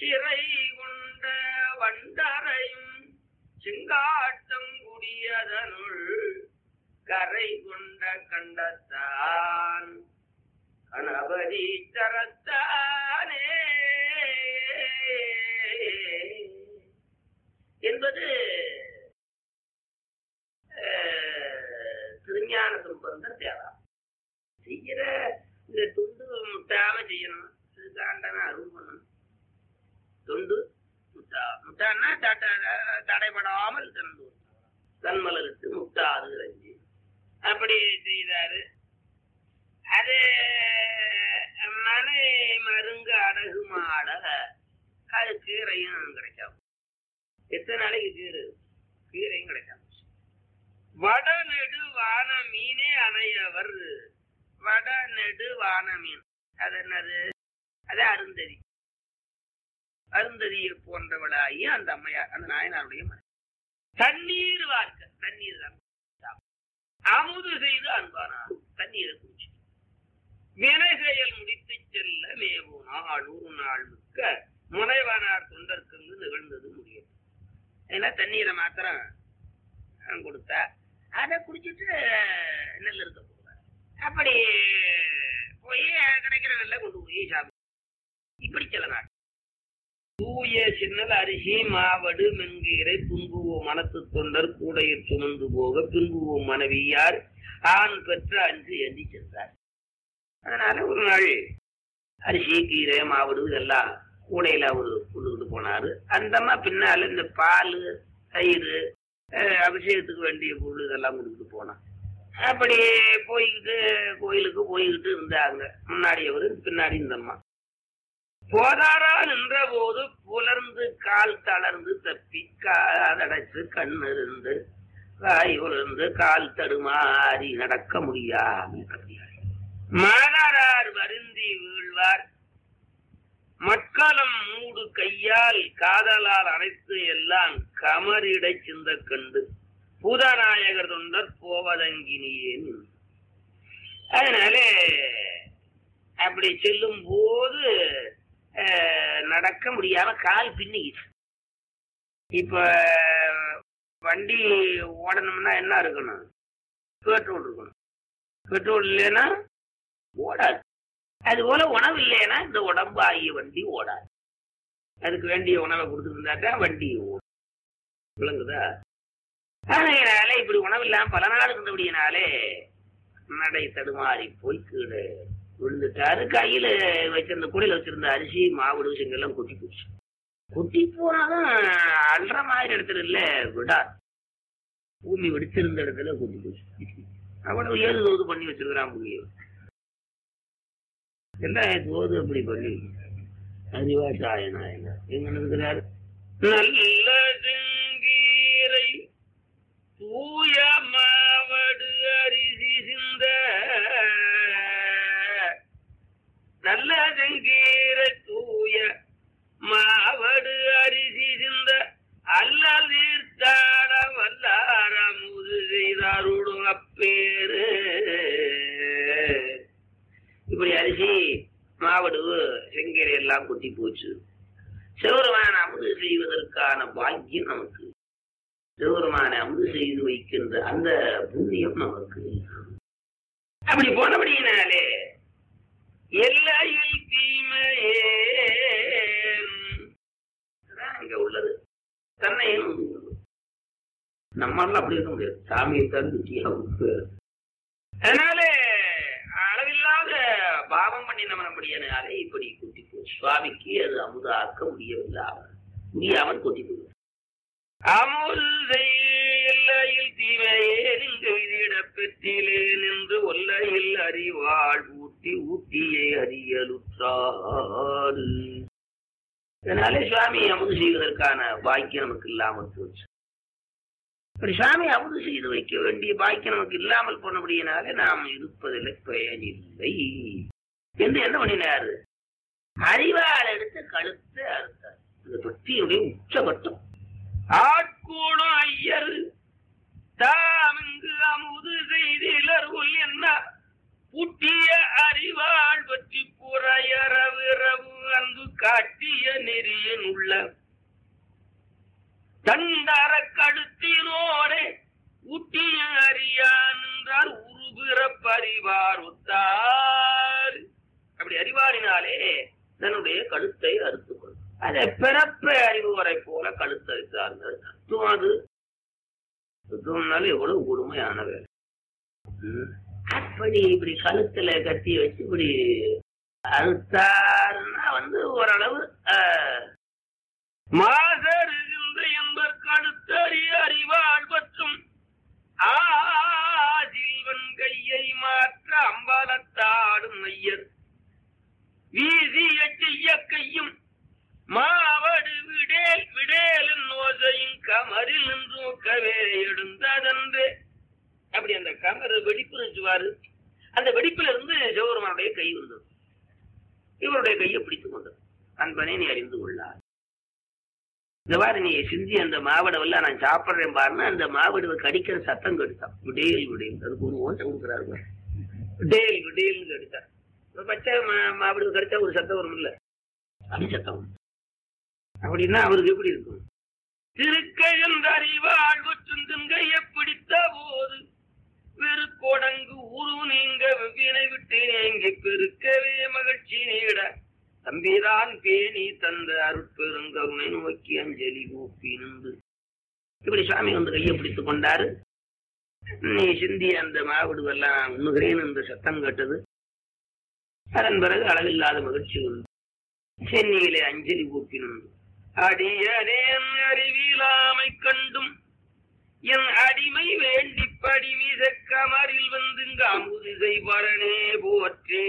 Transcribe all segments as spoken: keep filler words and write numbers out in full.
சிறை கொண்ட வண்டரையும் செங்காட்டங்குடியதனுள் கரை கொண்ட கண்டத்தான் கணபதி தரத்தானே என்பது திருஞான சம்பந்தர் தேவா. செய்கிற இந்த துண்டு முட்டாம செய்யணும். இதுக்காண்டான அருள் பண்ணணும். துண்டு முட்டா முட்டான்னா தடைபடாமல் திறந்து தன்மலருக்கு முட்டாது அஞ்சு அப்படி செய்தாரு. அது மனை மருங்கு அடகு மாட அது கீரையும் கிடைக்காம எத்தனை நாளைக்கு கீரை கீரையும் கிடைக்காம. வட நெடு வான மீனே அணையவர். வட நெடு வான மீன் அது என்னது? அது அருந்ததி. அருந்ததியை போன்றவளாகி அந்த அம்மையார் அந்த நாயனாருடைய மனை. தண்ணீர் வார்க்க தண்ணீர் தான் அமுது செய்து அன்பானார். தண்ணீரை குடிச்சு வினை செயல் முடித்து செல்ல மேவு நாள் ஒரு நாள் மிக்க முனைவானார் தொண்டருக்கு நிகழ்ந்தது முடியும். ஏன்னா தண்ணீரை மாத்திரம் கொடுத்தா அதை குடிச்சிட்டு நெல் இருக்க போவார். அப்படி போய் கிடைக்கிற நெல்லை கொண்டு போய் சாப்பிடு. இப்படி சில நாள் தூய சின்னல் அரிசி மாவடு மென்கீரை துன்புவோம் மனத்து தொண்டர் கூடையில் சுமந்து போக பின்புவோம் மனைவியார் ஆண் பெற்ற அன்று எண்ணி சென்றார். அதனால ஒரு நாள் அரிசி கீரை மாவடு இதெல்லாம் கூடையில அவரு கொண்டுகிட்டு போனாரு. அந்தம்மா பின்னால இந்த பால் தயிர் அபிஷேகத்துக்கு வேண்டிய பொருள் இதெல்லாம் கொண்டுகிட்டு போனான். அப்படி போய்கிட்டு கோயிலுக்கு போய்கிட்டு இருந்தாங்க. முன்னாடி அவரு பின்னாடி இந்தம்மா போதாரா நின்ற போது புலர்ந்து கால் தளர்ந்து தப்பி காதடைச்சு கண்ணு இருந்து காய் உலர்ந்து கால் தடுமாறி நடக்க முடியாமல் மாதாரார் வருந்தி வீழ்வார். மட்களம் மூடு கையால் காதலால் அனைத்து எல்லாம் கமரிடை சிந்த கண்டு பூதநாயகர் தொண்டர் போவதங்கினியேன். அதனால அப்படி செல்லும் போது நடக்க முடியாம கால் பின்னிக்கிச்சு. இப்ப வண்டி ஓடணும்னா என்ன இருக்கணும்? பெட்ரோல் இருக்கணும். பெட்ரோல் இல்லைன்னா ஓடாது. அது போல உணவு இல்லைன்னா இந்த உடம்பு ஆகிய வண்டி ஓடாது. அதுக்கு வேண்டிய உணவை கொடுத்துருந்தாக்கா வண்டி ஓடும். விளங்குதா? அதனால இப்படி உணவு இல்லாம பல நாள் இருந்தபடியினாலே நடை தடுமாறி போய் கீழே விழுந்துட்டாரு. கையில வச்சிருந்த கூடையில வச்சிருந்த அரிசி மாவுடு செங்கெல்லாம் கொட்டி போச்சு. கொட்டி போனாலும் அல்ற மாதிரி இடத்துல இல்ல விடாது. பூமி வெடிச்சிருந்த இடத்துல கொட்டி போச்சு. அவ்வளவு ஏது தோது பண்ணி வச்சிருக்கிறான் முடியும். எல்லாம் தோது அப்படி பண்ணி அறிவா சாயனா எங்க இருக்கிறாரு? நல்ல செங்கீரை தூய மாவடு அரிசி சிந்த நல்ல செங்கீரை தூய மாவடு அரிசி சிந்த அல்லல் தீர்த்தாட வல்லார முது செய்தாருடும் அப்பேரு. இப்படி அரிசி மாவடு செங்கீரை எல்லாம் கொட்டி போச்சு. சிவருமான அமுது செய்வதற்கான பாக்கியம் நமக்கு, சிவருமான அமுது செய்து வைக்கின்ற அந்த புண்ணியம் நமக்கு. அப்படி போனபடியினாலே எல்லையில் தீமையே இங்க உள்ளது. தன்னையும் நம்மளால அப்படி இருக்க முடியாது. சாமியை தான் குச்சியாகும். அதனால அளவில்லாத பாவம் பண்ணி நம்ம நம்முடையனாலே இப்படி கொட்டி போச்சு. சுவாமிக்கு அது அமுதாக்க முடியவில்லை, முடியாமல் கொட்டி போகுது. அமுதை எல்லையில் தீமையே நின்று விதிட பெற்றிலே நின்று ஒல்லையில் அறிவாள் ஊட்டி ஊட்டியை அறியலுற்றார். இதனாலே சுவாமி அமுது செய்வதற்கான பாக்கியம் நமக்கு இல்லாமல் போச்சு. அப்படி சுவாமி அமுது செய்து வைக்க வேண்டிய பாக்கியம் நமக்கு இல்லாமல் போனபடியினாலே நாம் இருப்பதில்லை, பயனில்லை என்று என்ன பண்ணினாரு? அறிவால் எடுத்து கழுத்து அறுத்தார். இந்த தொட்டியுடைய உச்சபட்டம். ஆட்கூடும் ஐயர் தாமிங்கு அமுது செய்திலருள் என்ன புட்டிய அறிவாள் பற்றி புறையறவு அன்பு காட்டிய நெறியின் உள்ள தண்டர கழுத்தினோடே ஊட்டிய அறியான் என்றார் உருபிற பரிவார் ஒத்தார். அப்படி அறிவாரினாலே தன்னுடைய கழுத்தை அறுத்துக் கொள்ளும். அதை பிறப்ப அறிவு வரை போல கழுத்தை அறுத்தார்கள். தத்துவம் அது தத்துவம்னால எவ்வளவு கொடுமையான வேலை. அப்படி இப்படி கழுத்துல கத்தி வச்சு இப்படி அறுத்தாருன்னா வந்து ஓரளவு மாசருகின்ற என்பர் கழுத்தறி அறிவாள் மற்றும் ஆசில்வன் கையை மாற்ற அம்பலத்தாடும் ஐயர் வீசிய செய்ய கையும் மாவடு விடேல் விடேலின் நோசையும் கமரில் நின்றோக்கவே எடுந்ததன்று. அப்படி அந்த கமர் வெடிப்பு நினைச்சுவாரு. அந்த வெடிப்புல இருந்து சிவபெருமானுடைய கை வந்தது. இவருடைய கையை பிடித்துக் கொண்டது. அன்பனை நீ அறிந்து கொள்ளார். இந்த மாதிரி நீ சிந்தி அந்த மாவடவெல்லாம் நான் சாப்பிட்றேன் பாருன்னா அந்த மாவடுவை கடிக்கிற சத்தம் கெடுத்தான். விடேல் விடேல் அதுக்கு ஒரு ஓட்டம் கொடுக்குறாரு. விடேல் விடேல்னு கெடுத்தார். பச்சை மாவடுவை கடிச்சா ஒரு சத்தம் வரும் இல்ல, அப்படி சத்தம். அப்படின்னா அவருக்கு எப்படி இருக்கும்? திருக்கையந்த அறிவாள் கையை பிடித்த போது வெறு கொடங்கு உரு நீங்க வெவ்வினை விட்டு நீங்கி பெருக்கவே மகிழ்ச்சி நீட தம்பிதான் பேணி தந்த அருட்பெருங்கருணை நோக்கி அஞ்சலி ஊப்பி நின்று. இப்படி சுவாமி வந்து கையை பிடித்துக் கொண்டாரு. நீ சிந்திய அந்த மாவிடுவெல்லாம் உண்ணுகிறேன் என்று சத்தம் கேட்டது. அதன் பிறகு அளவில்லாத மகிழ்ச்சி உண்டு. சென்னையிலே அஞ்சலி ஊப்பி நின்று அடியனேன் அறிவிலாமை கண்டும் என் அடிமை வேண்டி படிமிச கமரில் வந்துங்க அமுதிசை வரனே போற்றே.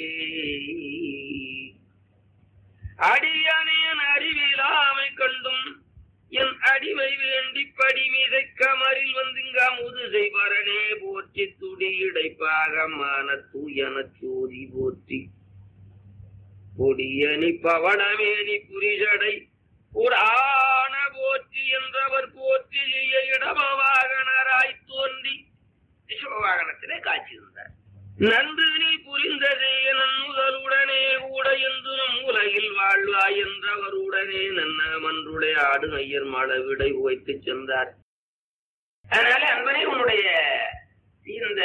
அடியனேன் அறிவிலாமை கண்டும் என் அடிமை வேண்டி படிமிசை கமரில் வந்துங்க அமுதிசை வரனே போற்றி துடியடை பாகமான தூயன சோதி போற்றி கொடியனி பவனமேனி புரிஷடை ஒரு ஆன போற்றி என்றவர் போற்றி இடமவாகனராய் தோன்றி சிவவாகனத்திலே காட்சியிருந்தார். நன்று நீ புரிந்ததே நன்முதலுடனே கூட என்று நம் உலகில் வாழ்வாய் என்றவருடனே நன்ன மன்றுடைய ஆடு ஐயர் மழை விடை உவைத்து சென்றார். அதனால அன்பனே உன்னுடைய இந்த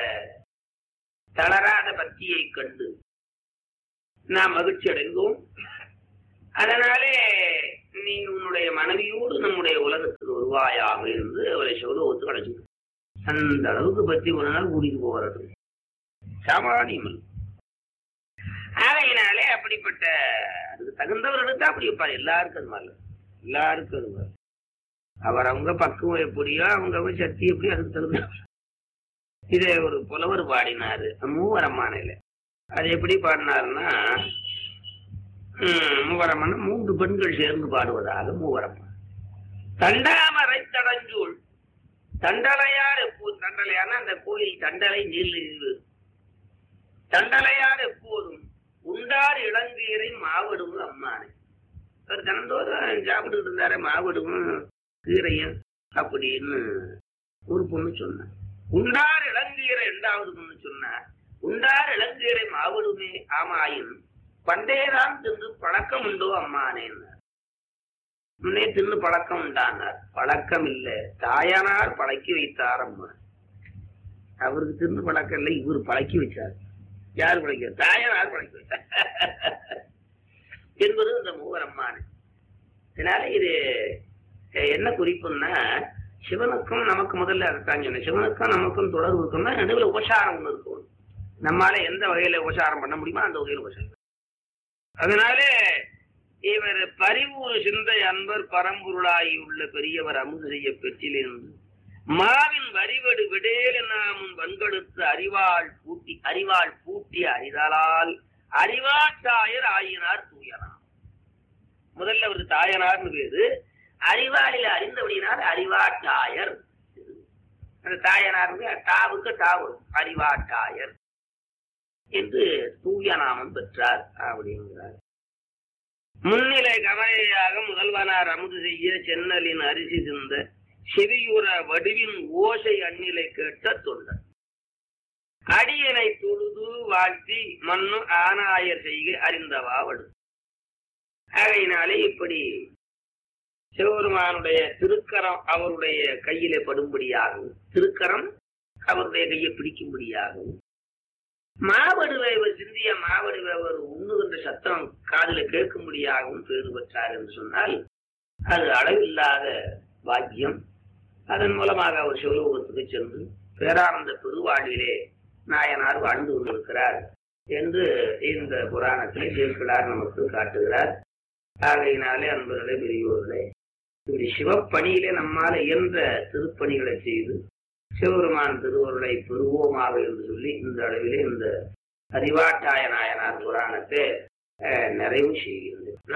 தளராத பக்தியை கண்டு நாம் மகிழ்ச்சி அடைந்தோம். அதனாலே நீ உன்னுடைய மனைவியோடு நம்முடைய உலகத்துக்கு வருவாயாக இருந்து அவரை சிவலோகத்துக்கு அடைச்சு அந்த அளவுக்கு பற்றி ஒரு நாள் கூட்டிட்டு போகிறது சாமானியம். ஆகையினாலே அப்படிப்பட்ட அதுக்கு தகுந்தவர்களுக்கு அப்படி வைப்பார். எல்லாருக்கும் அது மாதிரி எல்லாருக்கும் அது மாதிரி அவர் அவங்க பக்குவம் எப்படியோ அவங்க சக்தி எப்படியோ அதுக்கு தகுந்த. இதை ஒரு புலவர் பாடினாரு மூவரமானையில. அது எப்படி பாடினாருன்னா மூவரமான மூன்று பெண்கள் சேர்ந்து பாடுவதாக மூவரமா. தண்டாமரை தடஞ்சூள் தண்டலையார் எப்போது தண்டலையான அந்த கோயில் தண்டலை நீள் தண்டலையார் எப்போதும் உண்டார் இளங்கீரை மாவடும் அம்மானை. அவர் தினந்தோறும் சாப்பிட்டு இருந்தார மாவடும் கீரையும் அப்படின்னு ஒரு பொண்ணு சொன்னார். உண்டார் இளங்கீரை இரண்டாவது பொண்ணு சொன்னார். உண்டார் இளங்கீரை மாவடுமே ஆமாயின் பண்டையதான் தின்னு பழக்கம் உண்டோ அம்மானே. முன்னே தின்னு பழக்கம் உண்டானார். பழக்கம் இல்லை, தாயானார் பழக்கி வைத்தார் அம்மா. அவருக்கு தின்னு பழக்கம் இல்லை, இவர் பழக்கி வச்சார். யார் பழக்க? தாயானார் பழக்கி வைத்தார் என்பது இந்த மூவர் அம்மானு. இதனால இது என்ன குறிப்புன்னா சிவனுக்கும் நமக்கு முதல்ல இருக்காங்க. சிவனுக்கும் நமக்கும் தொடர்பு இருக்குன்னா நடுவில் உபசாரம் ஒன்று இருக்கும். நம்மால எந்த வகையில உபசாரம் பண்ண முடியுமோ அந்த வகையில் உபசாரம். அதனாலே இவர் பரிவூறு சிந்தை அன்பர் பரம்பொருளாய் உள்ள பெரியவர் அமுது செய்ய பெற்றிலிருந்து மாவின் வரிவடு விடேல நாமும் வன்கெடுத்து அறிவாள் பூட்டி அறிவாள் பூட்டிய அறிதலால் அறிவாட்டாயர் ஆயினார் தூயனார். முதல்ல அவருக்கு தாயனார்னு பேரு. அறிவாளில அறிந்தபடினார் அறிவாட்டாயர். அந்த தாயனார் டாவுக்கு டாவு அறிவாட்டாயர் என்று தூய நாமம் பெற்றார் அப்படிங்கிறார். முன்னிலை கவலையாக முதல்வனார் அமுது செய்ய சென்னலின் அரிசி சிந்த செவியுற வடிவின் ஓசை அந்நிலை கேட்ட தொண்டர் அடியனை தொழுது வாழ்த்தி மண்ணு ஆனாயர் செய்கை அறிந்தவா வடு ஆகையினாலே இப்படி சிவபெருமானுடைய திருக்கரம் அவருடைய கையிலே படும்படியாகவும், திருக்கரம் அவருடைய கையை பிடிக்கும்படியாகவும், மாவடுவை சிந்திய மாவடுவை ஒரு உண்ணுகின்ற சத்தம் காதில கேட்கும்படியாகவும் பேறு பெற்றார் என்று சொன்னால் அது அளவில்லாத பாக்கியம். அதன் மூலமாக அவர் சிவலோகத்துக்கு சென்று பேரானந்த பெருவாழ்விலே நாயனார் வாழ்ந்து கொண்டிருக்கிறார் என்று இந்த புராணத்திலே சேர்க்கிறார் நமக்கு காட்டுகிறார். ஆகையினாலே அன்பர்களே, பெரியோர்களே, இப்படி சிவப்பணியிலே நம்மால் இயன்ற திருப்பணிகளை செய்து சிவபெருமான் திருவருளை பெறுவோமாக என்று சொல்லி இந்த அளவிலே இந்த அறிவாட்டாய நாயனார் புராணத்தை நிறைவு செய்கிறது.